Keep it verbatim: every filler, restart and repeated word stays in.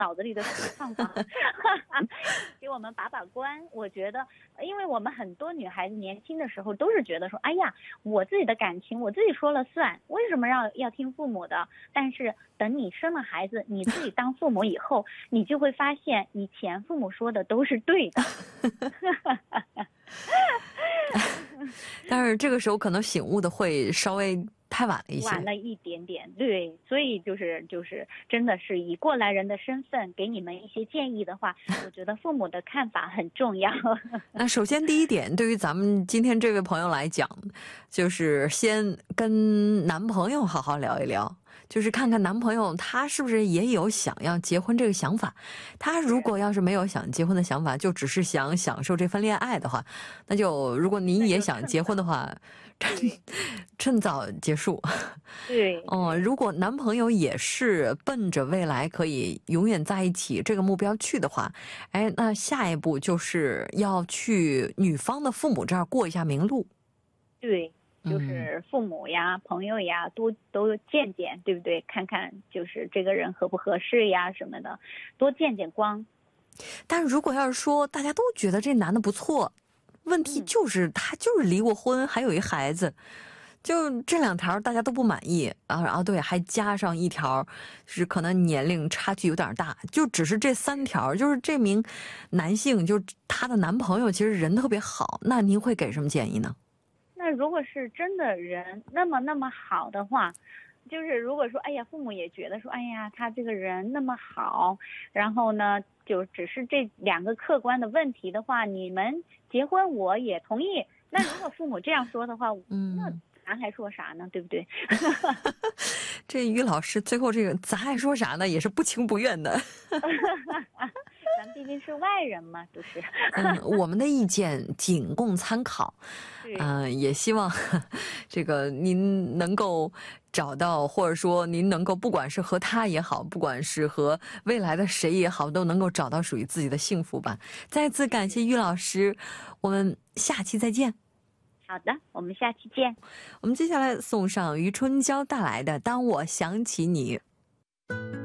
脑子里的看法给我们把把关。我觉得因为我们很多女孩子年轻的时候都是觉得说，哎呀，我自己的感情我自己说了算，为什么要要听父母的？但是等你生了孩子，你自己当父母以后，你就会发现以前父母说的都是对的但是这个时候可能醒悟的会稍微太晚了一些， 晚了一点点，对，所以就是就是真的是以过来人的身份给你们一些建议的话，我觉得父母的看法很重要。 那首先第一点，对于咱们今天这位朋友来讲，就是先跟男朋友好好聊一聊，就是看看男朋友他是不是也有想要结婚这个想法。他如果要是没有想结婚的想法，就只是想享受这份恋爱的话，那就如果您也想结婚的话，趁早结束。 对， 哦，如果男朋友也是奔着未来可以永远在一起这个目标去的话，哎，那下一步就是要去女方的父母这儿过一下明路。 对，就是父母呀、嗯、朋友呀多都见见，对不对？看看就是这个人合不合适呀什么的，多见见光。 但如果要是说大家都觉得这男的不错，问题就是他就是离过婚，还有一孩子，就这两条大家都不满意啊。然后对，还加上一条是可能年龄差距有点大，就只是这三条，就是这名男性就他的男朋友其实人特别好，那您会给什么建议呢？ 那如果是真的人那么那么好的话，就是如果说哎呀父母也觉得说哎呀他这个人那么好，然后呢就只是这两个客观的问题的话，你们结婚我也同意。那如果父母这样说的话，嗯，那咱还说啥呢，对不对？ 这于老师最后这个咱还说啥呢，也是不情不愿的。 咱毕竟是外人嘛，都是。 嗯，我们的意见仅供参考。嗯、呃，也希望这个您能够找到，或者说您能够，不管是和他也好，不管是和未来的谁也好，都能够找到属于自己的幸福吧。再次感谢于老师，我们下期再见。 好的，我们下期见。 我们接下来送上余春娇带来的《当我想起你》。